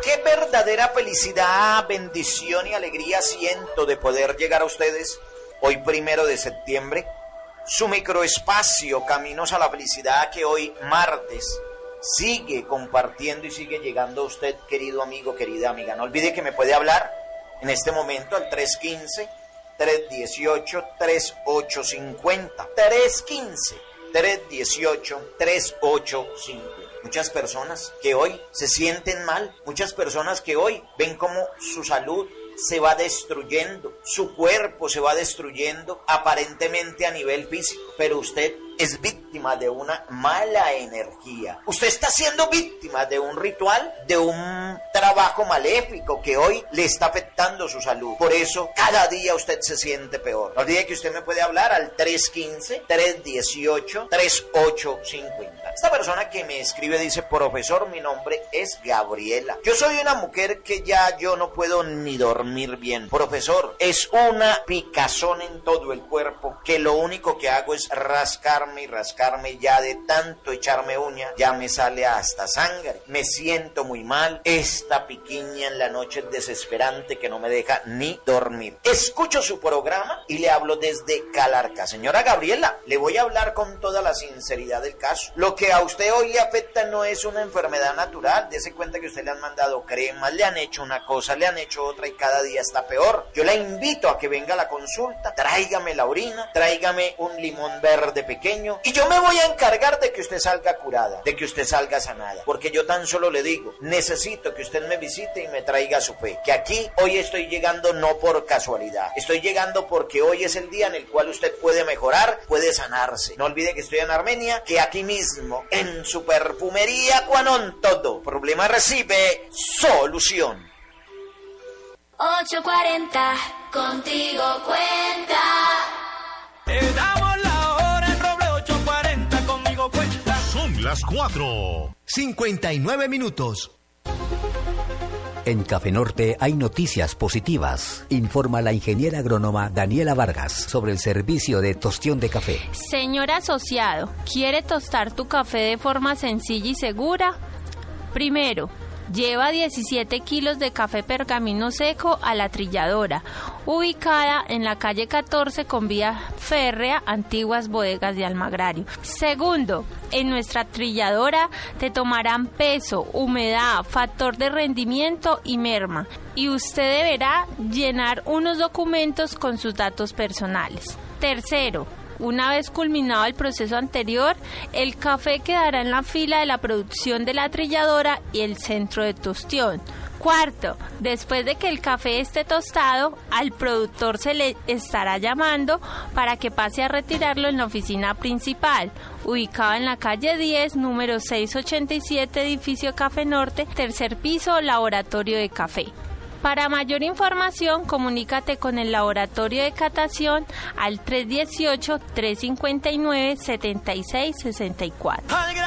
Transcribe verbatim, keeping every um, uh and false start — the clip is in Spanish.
Qué verdadera felicidad, bendición y alegría siento de poder llegar a ustedes hoy primero de septiembre. Su microespacio Caminos a la Felicidad, que hoy martes sigue compartiendo y sigue llegando a usted, querido amigo, querida amiga. No olvide que me puede hablar en este momento al tres uno cinco, tres uno ocho, tres ocho cinco cero. tres uno cinco, tres uno ocho, tres ocho cinco cero. Muchas personas que hoy se sienten mal, muchas personas que hoy ven cómo su salud se va destruyendo, su cuerpo se va destruyendo aparentemente a nivel físico, pero usted es víctima de una mala energía. Usted está siendo víctima de un ritual, de un trabajo maléfico que hoy le está afectando su salud. Por eso, cada día usted se siente peor. No olvide que usted me puede hablar al tres uno cinco, tres uno ocho, tres ocho cinco cero. Esta persona que me escribe dice: profesor, mi nombre es Gabriela. Yo soy una mujer que ya yo no puedo ni dormir bien. Profesor, es una picazón en todo el cuerpo que lo único que hago es rascarme y rascarme, ya de tanto echarme uña, ya me sale hasta sangre. Me siento muy mal. Esta piquiña en la noche es desesperante que no me deja ni dormir. Escucho su programa y le hablo desde Calarca. Señora Gabriela, le voy a hablar con toda la sinceridad del caso. Lo que a usted hoy le afecta no es una enfermedad natural. Dese cuenta que usted le han mandado cremas, le han hecho una cosa, le han hecho otra y cada día está peor. Yo la invito a que venga a la consulta, tráigame la orina, tráigame un limón verde pequeño y yo me voy a encargar de que usted salga curada, de que usted salga sanada, porque yo tan solo le digo, necesito que usted me visite y me traiga su fe, que aquí hoy estoy llegando no por casualidad, estoy llegando porque hoy es el día en el cual usted puede mejorar, puede sanarse. No olvide que estoy en Armenia, que aquí mismo, en su perfumería Quanon, todo problema recibe solución. ocho cuarenta, contigo cuenta. Te damos la hora en Roble ocho cuarenta, conmigo cuenta. Son las cuatro. cincuenta y nueve minutos. En Café Norte hay noticias positivas. Informa la ingeniera agrónoma Daniela Vargas sobre el servicio de tostión de café. Señor asociado, ¿quiere tostar tu café de forma sencilla y segura? Primero, lleva diecisiete kilos de café pergamino seco a la trilladora, ubicada en la calle catorce con vía férrea, antiguas bodegas de Almagrario. Segundo, en nuestra trilladora te tomarán peso, humedad, factor de rendimiento y merma, y usted deberá llenar unos documentos con sus datos personales. Tercero, una vez culminado el proceso anterior, el café quedará en la fila de la producción de la trilladora y el centro de tostión. Cuarto, después de que el café esté tostado, al productor se le estará llamando para que pase a retirarlo en la oficina principal, ubicada en la calle diez, número seiscientos ochenta y siete, edificio Café Norte, tercer piso, laboratorio de café. Para mayor información, comunícate con el laboratorio de catación al tres uno ocho, tres cinco nueve, siete seis seis cuatro.